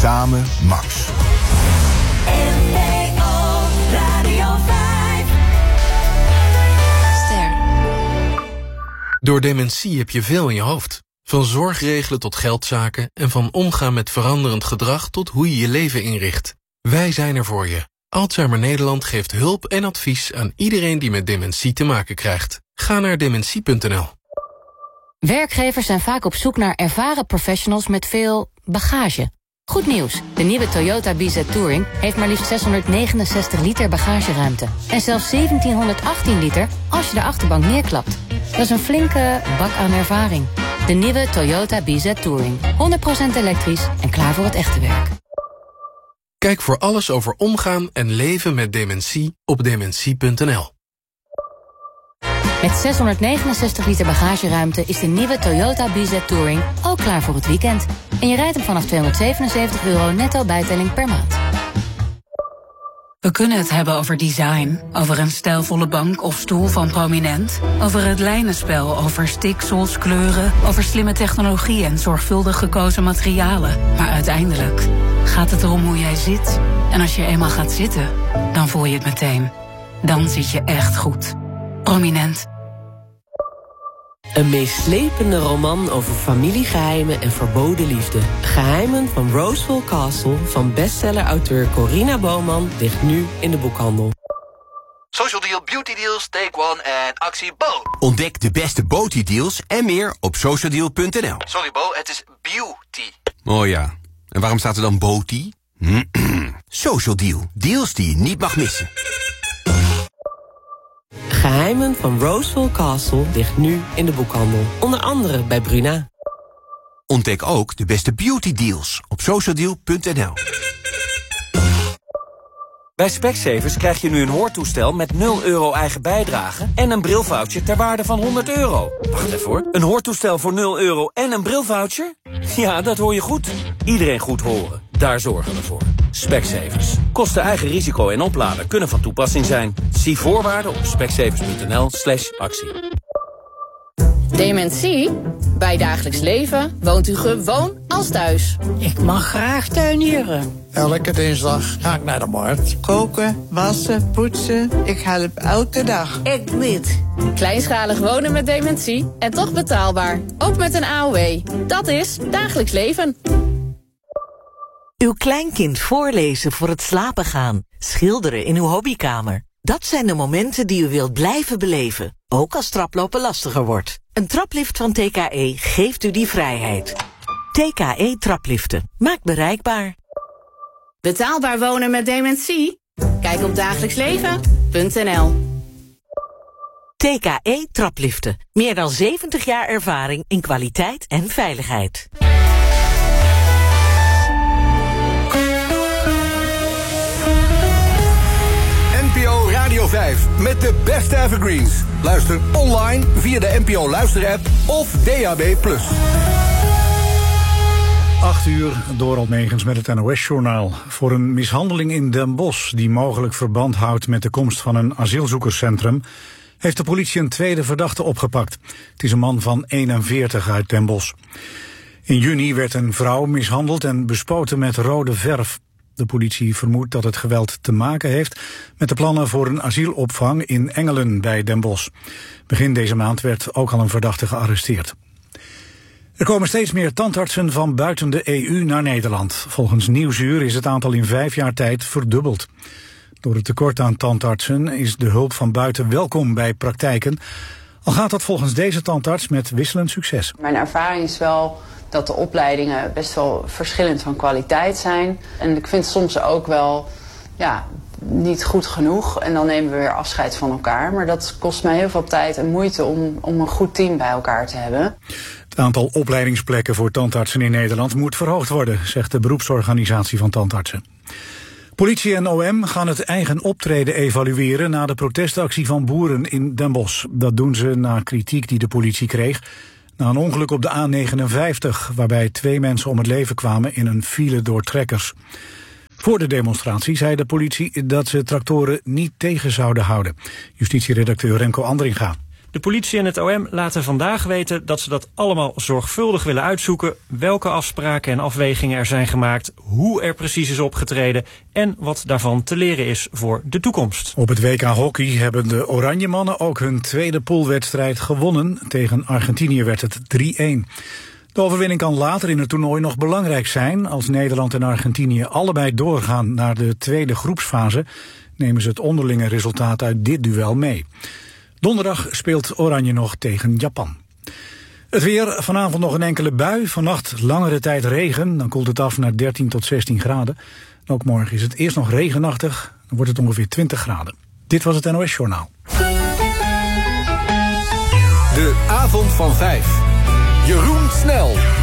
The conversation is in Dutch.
Samen Max. NPO Radio 5. Ster. Door dementie heb je veel in je hoofd. Van zorgregelen tot geldzaken en van omgaan met veranderend gedrag tot hoe je je leven inricht. Wij zijn er voor je. Alzheimer Nederland geeft hulp en advies aan iedereen die met dementie te maken krijgt. Ga naar dementie.nl. Werkgevers zijn vaak op zoek naar ervaren professionals met veel bagage. Goed nieuws, de nieuwe Toyota BZ Touring heeft maar liefst 669 liter bagageruimte. En zelfs 1718 liter als je de achterbank neerklapt. Dat is een flinke bak aan ervaring. De nieuwe Toyota BZ Touring. 100% elektrisch en klaar voor het echte werk. Kijk voor alles over omgaan en leven met dementie op dementie.nl. Met 669 liter bagageruimte is de nieuwe Toyota BZ Touring ook klaar voor het weekend. En je rijdt hem vanaf €277 netto bijtelling per maand. We kunnen het hebben over design, over een stijlvolle bank of stoel van Prominent, over het lijnenspel, over stiksels, kleuren, over slimme technologie en zorgvuldig gekozen materialen. Maar uiteindelijk gaat het erom hoe jij zit. En als je eenmaal gaat zitten, dan voel je het meteen. Dan zit je echt goed. Prominent. Een meeslepende roman over familiegeheimen en verboden liefde. Geheimen van Roseville Castle van bestseller-auteur Corina Bowman ligt nu in de boekhandel. Social Deal, Beauty Deals, Take One en actie Bo. Ontdek de beste Beauty deals en meer op socialdeal.nl. Sorry Bo, het is beauty. Oh ja, en waarom staat er dan Beauty? Social Deal, deals die je niet mag missen. Geheimen van Roseville Castle ligt nu in de boekhandel. Onder andere bij Bruna. Ontdek ook de beste beauty deals op socialdeal.nl. Bij Specsavers krijg je nu een hoortoestel met €0 eigen bijdrage en een brilvoucher ter waarde van €100. Wacht even hoor. Een hoortoestel voor €0 en een brilvoucher? Ja, dat hoor je goed. Iedereen goed horen. Daar zorgen we voor. Specsavers. Kosten eigen risico en opladen kunnen van toepassing zijn. Zie voorwaarden op specsavers.nl/actie. Dementie? Bij dagelijks leven woont u gewoon als thuis. Ik mag graag tuinieren. Elke dinsdag ga ik naar de markt. Koken, wassen, poetsen. Ik help elke dag. Ik niet. Kleinschalig wonen met dementie en toch betaalbaar. Ook met een AOW. Dat is dagelijks leven. Uw kleinkind voorlezen voor het slapen gaan. Schilderen in uw hobbykamer. Dat zijn de momenten die u wilt blijven beleven. Ook als traplopen lastiger wordt. Een traplift van TKE geeft u die vrijheid. TKE Trapliften. Maakt bereikbaar. Betaalbaar wonen met dementie? Kijk op dagelijksleven.nl. TKE Trapliften. Meer dan 70 jaar ervaring in kwaliteit en veiligheid. NPO Radio 5 met de beste evergreens. Luister online via de NPO Luisterapp of DAB+. 8 uur, Dorald Megens met het NOS-journaal. Voor een mishandeling in Den Bosch, die mogelijk verband houdt met de komst van een asielzoekerscentrum, heeft de politie een tweede verdachte opgepakt. Het is een man van 41 uit Den Bosch. In juni werd een vrouw mishandeld en bespoten met rode verf. De politie vermoedt dat het geweld te maken heeft met de plannen voor een asielopvang in Engelen bij Den Bosch. Begin deze maand werd ook al een verdachte gearresteerd. Er komen steeds meer tandartsen van buiten de EU naar Nederland. Volgens Nieuwsuur is het aantal in 5 jaar tijd verdubbeld. Door het tekort aan tandartsen is de hulp van buiten welkom bij praktijken. Al gaat dat volgens deze tandarts met wisselend succes. Mijn ervaring is wel dat de opleidingen best wel verschillend van kwaliteit zijn. En ik vind soms ook wel niet goed genoeg. En dan nemen we weer afscheid van elkaar. Maar dat kost mij heel veel tijd en moeite om een goed team bij elkaar te hebben. Het aantal opleidingsplekken voor tandartsen in Nederland moet verhoogd worden, zegt de beroepsorganisatie van tandartsen. Politie en OM gaan het eigen optreden evalueren na de protestactie van boeren in Den Bosch. Dat doen ze na kritiek die de politie kreeg na een ongeluk op de A59, waarbij 2 mensen om het leven kwamen in een file door trekkers. Voor de demonstratie zei de politie dat ze tractoren niet tegen zouden houden. Justitieredacteur Remco Andringa. De politie en het OM laten vandaag weten dat ze dat allemaal zorgvuldig willen uitzoeken, welke afspraken en afwegingen er zijn gemaakt, hoe er precies is opgetreden en wat daarvan te leren is voor de toekomst. Op het WK Hockey hebben de Oranje Mannen ook hun tweede poolwedstrijd gewonnen. Tegen Argentinië werd het 3-1. De overwinning kan later in het toernooi nog belangrijk zijn. Als Nederland en Argentinië allebei doorgaan naar de tweede groepsfase, nemen ze het onderlinge resultaat uit dit duel mee. Donderdag speelt Oranje nog tegen Japan. Het weer, vanavond nog een enkele bui. Vannacht langere tijd regen, dan koelt het af naar 13 tot 16 graden. Ook morgen is het eerst nog regenachtig, dan wordt het ongeveer 20 graden. Dit was het NOS Journaal. De avond van 5. Jeroen Snel.